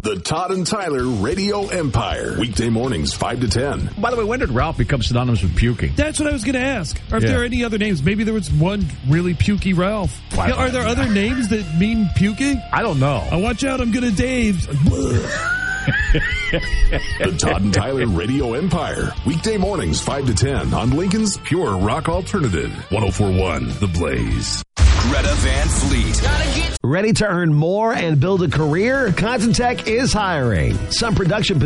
The Todd and Tyler Radio Empire. Weekday mornings, 5 to 10. By the way, when did Ralph become synonymous with puking? That's what I was going to ask. Or if there are any other names. Maybe there was one really pukey Ralph. Wow. Are there other names that mean puking? I don't know. Watch out, I'm going to Dave. The Todd and Tyler Radio Empire. Weekday mornings, 5 to 10 on Lincoln's Pure Rock Alternative. 104.1 The Blaze. Greta Van Fleet. Ready to earn more and build a career? Content Tech is hiring. Some production